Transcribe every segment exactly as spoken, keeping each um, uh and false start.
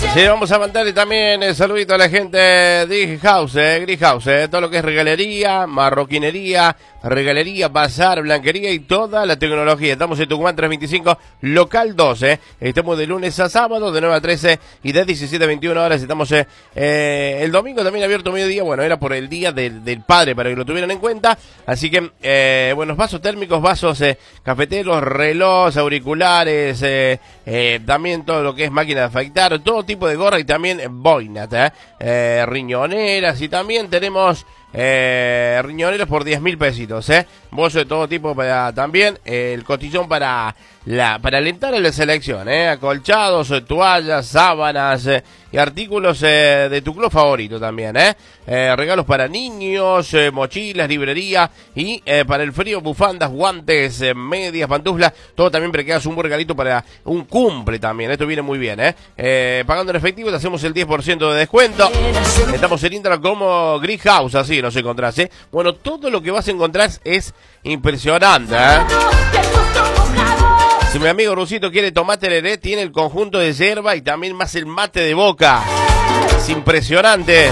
Sí, vamos a mandarle también el saludito a la gente de Greenhouse, eh, Greenhouse, eh, todo lo que es regalería, marroquinería, regalería, bazar, blanquería y toda la tecnología. Estamos en Tucumán trescientos veinticinco, local doce. Eh. Estamos de lunes a sábado, de nueve a trece y de diecisiete a veintiuna horas. Estamos eh, eh, el domingo también abierto mediodía. Bueno, era por el día del, del padre, para que lo tuvieran en cuenta. Así que, eh, buenos vasos térmicos, vasos eh, cafeteros, relojes, auriculares, eh, eh, también todo lo que es máquina de afeitar, todo tipo de gorra y también boinas, eh, eh, riñoneras y también tenemos eh, riñoneros por diez mil pesitos, eh, bolso de todo tipo para también eh, el cotillón para la para alentar a la selección, eh, acolchados, eh, toallas, sábanas eh, y artículos eh, de tu club favorito también, eh, eh regalos para niños, eh, mochilas, librería y eh, para el frío, bufandas, guantes, eh, medias, pantuflas, todo también para que hagas un buen regalito para un cumple también. Esto viene muy bien, eh, eh pagando en efectivo te hacemos el diez por ciento de descuento. Estamos en Instagram como Greenhouse, así nos encontrás, eh. Bueno, todo lo que vas a encontrar es impresionante, eh. Si mi amigo Rusito quiere tomate tereré, tiene el conjunto de yerba y también más el mate de Boca. Es impresionante.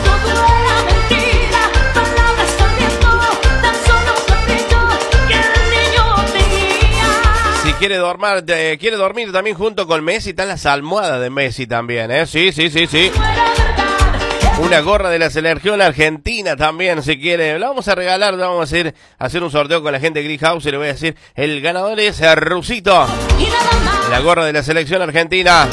Si quiere dormir, eh, quiere dormir también junto con Messi, están las almohadas de Messi también, ¿eh? Sí, sí, sí, sí. Una gorra de la selección argentina también, si quiere. La vamos a regalar, vamos a hacer, a hacer un sorteo con la gente de Greenhouse y le voy a decir, el ganador es Rusito. La gorra de la selección argentina.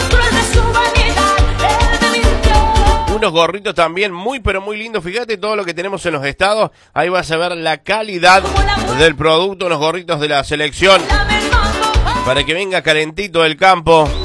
Unos gorritos también muy, pero muy lindos. Fíjate todo lo que tenemos en los estados. Ahí vas a ver la calidad del producto, unos gorritos de la selección. Para que venga calentito del campo.